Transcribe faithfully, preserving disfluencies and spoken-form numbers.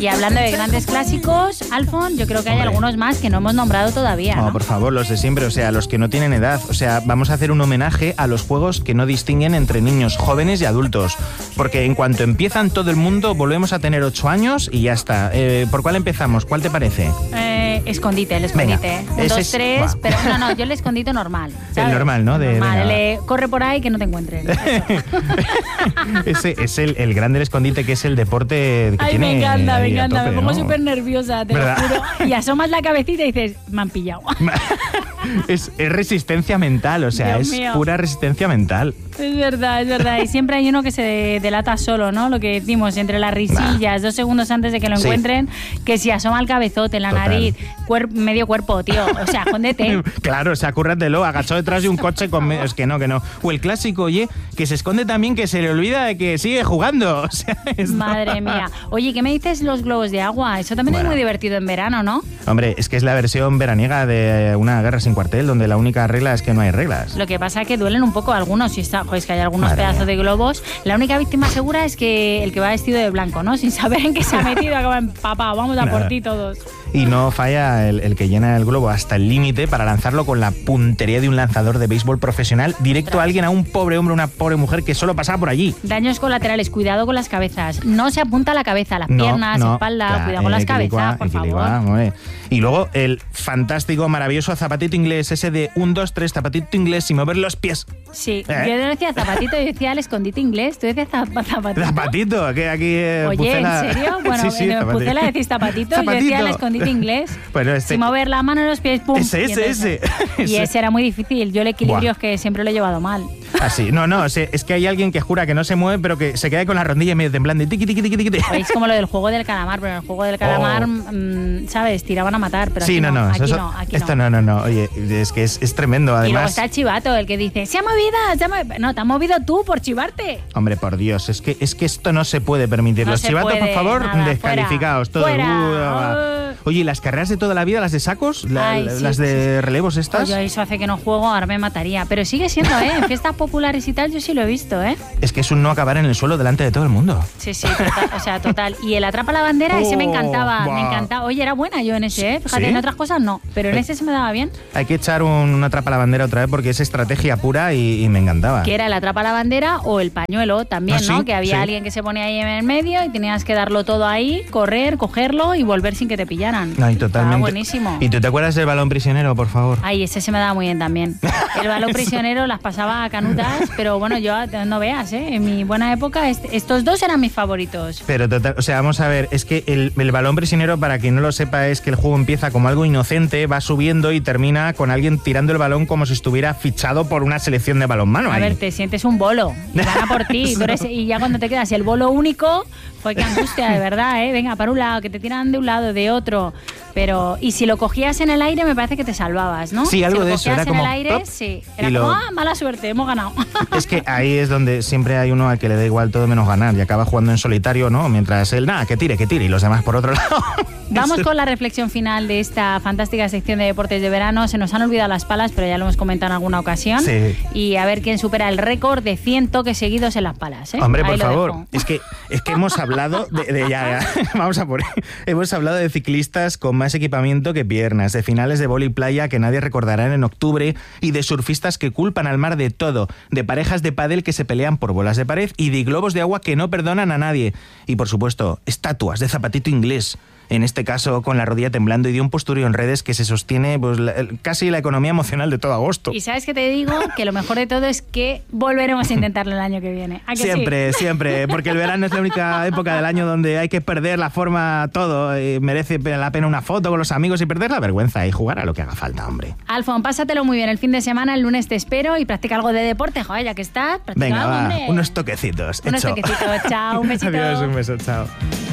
Y hablando de grandes clásicos, Alfon, yo creo que hay Hombre. algunos más que no hemos nombrado todavía, ¿no? No, por favor, los de siempre, o sea, los que no tienen edad. O sea, vamos a hacer un homenaje a los juegos que no distinguen entre niños, jóvenes y adultos. Porque en cuanto empiezan todo el mundo, volvemos a tener ocho años y ya está. Eh, ¿Por cuál empezamos? ¿Cuál te parece? Eh, escondite, el escondite. Venga, Un, ese dos, es- tres, va. pero no, no, yo el escondite normal. ¿sabes? El normal, ¿no? De- normal, venga, el de corre por ahí que no te encuentren. Ese es el, el gran del escondite, que es el deporte que Ay, tiene. me encanta, me ahí a encanta, tope, me pongo ¿no? súper nerviosa, te ¿Verdad? lo juro. Y asomas la cabecita y dices, me han pillado. es, es resistencia mental, o sea, Dios es mío. pura resistencia mental. Es verdad, es verdad. Y siempre hay uno que se delata solo, ¿no? Lo que decimos, entre las risillas, dos segundos antes de que lo Sí. encuentren, que si asoma el cabezote, la Total. nariz, cuer- medio cuerpo, tío. O sea, escóndete. Claro, o sea, cúrratelo, agachado detrás de un coche con... me- Es que no, que no. O el clásico, oye, que se esconde también, que se le olvida de que sigue jugando. O sea, esto- Madre mía. Oye, ¿qué me dices los globos de agua? Eso también Bueno. es muy divertido en verano, ¿no? Hombre, es que es la versión veraniega de Una guerra sin cuartel, donde la única regla es que no hay reglas. Lo que pasa es que duelen un poco algunos, si está, pues que hay algunos Madre pedazos mía. de globos. La única víctima segura es que el que va vestido de blanco, ¿no? Sin saber en qué se ha metido, acaba empapado. Vamos a por Nada. ti todos. Y no falla el, el que llena el globo hasta el límite para lanzarlo con la puntería de un lanzador de béisbol profesional directo a alguien, a un pobre hombre, una pobre mujer que solo pasaba por allí. Daños colaterales, cuidado con las cabezas. No se apunta a la cabeza, las No, piernas, no, espalda, claro, cuidado con las equilicua, cabezas, por equilicua, favor. hombre. Y luego el fantástico, maravilloso zapatito inglés, ese de un, dos, tres, zapatito inglés sin mover los pies. Sí, ¿Eh? yo no decía zapatito, yo decía el escondite inglés, tú decías zap- zapatito. Zapatito, aquí, aquí eh, Oye, Pucela. ¿en serio? Bueno, Sí, sí, en zapatito. Pucela decís zapatito, yo decía el Zapatito. escondite inglés. Bueno, este- Sin mover la mano en los pies, pum. Ese, y ese, entonces- ese. Y ese era muy difícil. Yo el equilibrio Buah. es que siempre lo he llevado mal. Así, no, no, o sea, es que hay alguien que jura que no se mueve, pero que se queda con la rodilla medio temblando. y Tiqui, tiqui, tiqui, tiqui. Oye, es como lo del juego del calamar, pero en el juego del calamar, Oh. mm, ¿sabes? Tiraban a matar, pero Sí, aquí no, no, no, aquí eso- no, aquí esto no. no, no, no. Oye, es que es, es tremendo, Y luego además. está el chivato, el que dice, se ha movido, se ha movido. No, te has movido tú por chivarte. Hombre, por Dios, es que, es que esto no se puede permitir. No Los se chivatos, puede, por favor, nada, descalificados. fuera, Todo. fuera. Uh, va. Uh. Oye, ¿y las carreras de toda la vida, las de sacos? La- Ay, la- sí, las de relevos estas. Oye, eso hace que no juego, ahora me mataría. Pero sigue siendo, ¿eh? En fiestas populares y tal, yo sí lo he visto, ¿eh? Es que es un no acabar en el suelo delante de todo el mundo. Sí, sí, total, o sea, total. Y el atrapa la bandera, ese me Oh, encantaba, buah. me encantaba. Oye, era buena yo en ese, ¿eh? Fíjate, ¿Sí? en otras cosas no, pero en ese se me daba bien. Hay que echar un, una trapa a la bandera otra vez porque es estrategia pura y, y me encantaba. Que era el atrapa la bandera o el pañuelo también, Ah, ¿no? sí, Que había sí. alguien que se ponía ahí en el medio y tenías que darlo todo ahí, correr, cogerlo y volver sin que te pillaran. Ay, Estaba totalmente. buenísimo. ¿Y tú te acuerdas del balón prisionero, por favor? Ay, ese se me daba muy bien también. El balón prisionero las pasaba a canutas, pero bueno, yo no veas, ¿eh? En mi buena época est- estos dos eran mis favoritos. Pero total, o sea, vamos a ver, es que el, el balón prisionero, para quien no lo sepa, es que el juego empieza como algo inocente, va subiendo y termina con alguien tirando el balón como si estuviera fichado por una selección de balonmano. A ahí. ver, te sientes un bolo, y van a por ti, tú eres- y ya cuando te quedas el bolo único, pues qué angustia, de verdad, ¿eh? Venga, para un lado, que te tiran de un lado, de otro. Pero, y si lo cogías en el aire, me parece que te salvabas, ¿no? Sí, algo si lo de eso, cogías era en como el aire, ¡pop! sí. Era Y como, lo- ah, mala suerte, hemos ganado. Es que ahí es donde siempre hay uno al que le da igual todo menos ganar y acaba jugando en solitario, ¿no? Mientras él, nada, que tire, que tire, y los demás por otro lado. Vamos con la reflexión final de esta fantástica sección de deportes de verano. Se nos han olvidado las palas, pero ya lo hemos comentado en alguna ocasión. Sí. Y a ver quién supera el récord de cien toques seguidos en las palas, ¿eh? Hombre, Ahí por lo favor, dejo. es que, es que hemos hablado de, de- ya, ya, vamos a por hemos hablado de ciclistas con más equipamiento que piernas, de finales de vóley playa que nadie recordará en octubre y de surfistas que culpan al mar de todo, de parejas de pádel que se pelean por bolas de pared y de globos de agua que no perdonan a nadie y por supuesto, estatuas de zapatito inglés. En este caso, con la rodilla temblando y de un posturio en redes que se sostiene pues, la- casi la economía emocional de todo agosto. Y sabes que te digo que lo mejor de todo es que volveremos a intentarlo el año que viene. ¿A que sí? Siempre, siempre, porque el verano es la única época del año donde hay que perder la forma todo, y merece la pena una foto con los amigos y perder la vergüenza y jugar a lo que haga falta, hombre. Alfon, pásatelo muy bien el fin de semana, el lunes te espero y practica algo de deporte, joder, ya que estás, practica Venga, algo, va, hombre. unos toquecitos. Unos hecho. toquecitos, chao, un besito. Adiós, un beso, chao.